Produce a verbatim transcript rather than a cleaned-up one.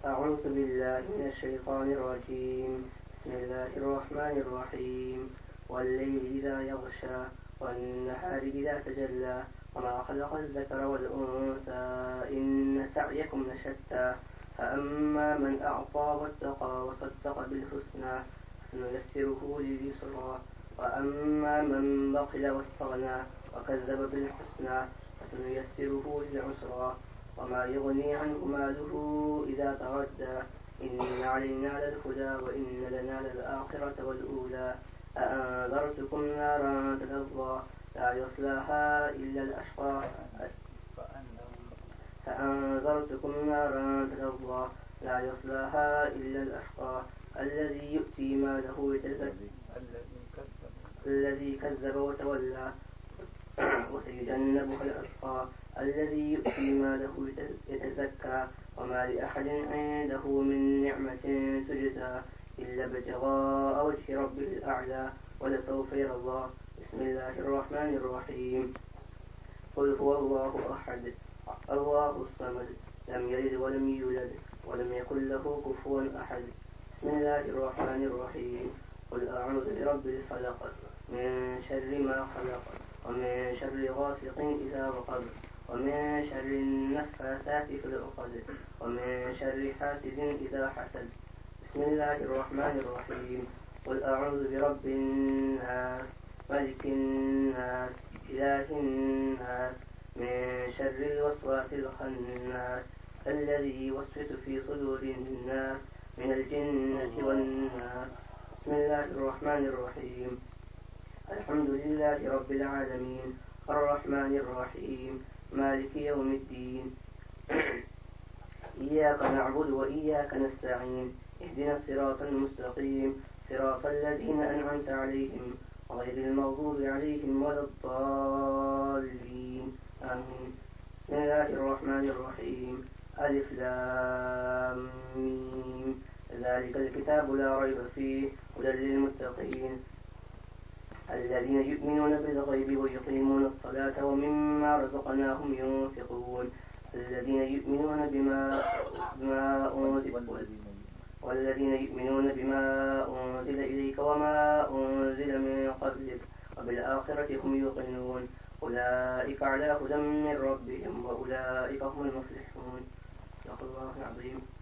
أعوذ بالله من الشيطان الرجيم. بسم الله الرحمن الرحيم. والليل إذا يغشى والنهار إذا تجلى وما خلق الذكر والأنثى إن سعيكم لشتى فأما من أعطى واتقى وصدق بالحسنى فسنيسره لليسرى وأما من بخل واستغنى وكذب بالحسنى فسنيسره للعسرى وما يغني عنه ماله إذا تردى إن علينا للهدى وإن لنا للآخرة والأولى أأنذرتكم نارا تلظى لا يصلاها إلا الأشقى فأنذرتكم نارا تلظى لا يصلاها إلا الأشقى الذي يؤتي ماله يتزكى الذي كذب وتولى وسيجنبها الأتقى الذي يؤتي ماله يتزكى وما لأحد عنده من نعمة تجزى إلا ابتغاء وجه ربه الأعلى ولسوف يرضى. بسم الله الرحمن الرحيم. قل هو الله أحد الله الصمد لم يلد ولم يولد ولم يكن له كفوا أحد. بسم الله الرحمن الرحيم. قل أعوذ برب الفلق من شر ما خلق ومن شر غاسق إذا وقب ومن شر النفاثات في العقد ومن شر حاسد إذا حسد. بسم الله الرحمن الرحيم. قل أعوذ برب الناس ملك الناس إله الناس من شر الوسواس الخناس الذي يوسوس في صدور الناس من الجنة والناس. بسم الله الرحمن الرحيم. الحمد لله رب العالمين الرحمن الرحيم مالك يوم الدين إياك نعبد وإياك نستعين اهدنا الصراط المستقيم صراط الذين أنعمت عليهم غير المغضوب عليهم ولا الضالين آمين. بسم الله الرحمن الرحيم. ألف لام ميم ذلك الكتاب لا ريب فيه هدى للمتقين الذين يؤمنون بالغيب ويقيمون الصلاة ومما رزقناهم ينفقون الذين يؤمنون بما, بما أنزل والذين يؤمنون بما أنزل إليك وما أنزل من قبلك وبالآخرة هم يوقنون أولئك على هدى من ربهم وأولئك هم المفلحون. صدق الله العظيم.